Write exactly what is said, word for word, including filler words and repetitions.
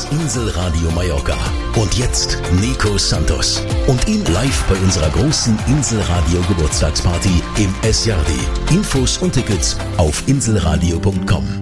das Inselradio Mallorca. Und jetzt Nico Santos und ihn live bei unserer großen Inselradio Geburtstagsparty im Es Jardi. Infos und Tickets auf inselradio punkt com.